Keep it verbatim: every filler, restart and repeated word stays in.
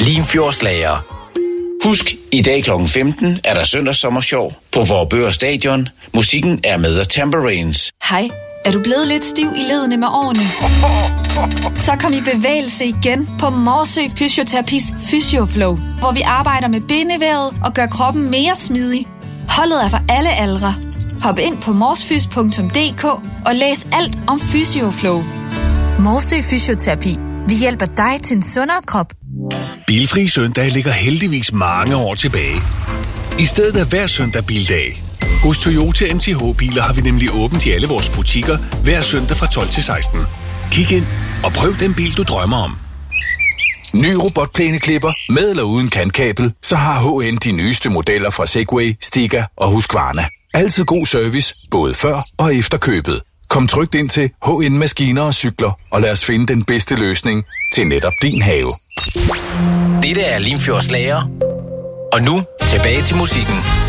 Limfjordslager. Husk, i dag klokken femten er der søndagssommershow på Vorupør Stadion. Musikken er med The Tambourines. Hej, er du blevet lidt stiv i ledene med årene? Så kom i bevægelse igen på Morsø Fysioterapis Fysioflow, hvor vi arbejder med bindevævet og gør kroppen mere smidig. Holdet er for alle aldre. Hop ind på morsfys punktum d k og læs alt om Fysioflow. Morsø Fysioterapi. Vi hjælper dig til en sundere krop. Bilfri søndag ligger heldigvis mange år tilbage. I stedet er hver søndag bildag. Hos Toyota M T H-biler har vi nemlig åbent i alle vores butikker hver søndag fra tolv til seksten. Kig ind og prøv den bil, du drømmer om. Ny robotplæneklipper med eller uden kantkabel, så har H N de nyeste modeller fra Segway, Stiga og Husqvarna. Altid god service, både før og efter købet. Kom trygt ind til H N Maskiner og Cykler, og lad os finde den bedste løsning til netop din have. Dette er Limfjordslager. Og nu tilbage til musikken.